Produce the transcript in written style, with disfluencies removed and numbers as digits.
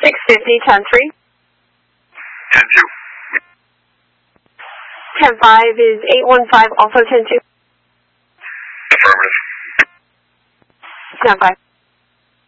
650, 10-3. 10-2. 10-5 is 815, also 10-2. Affirmative. 10-5.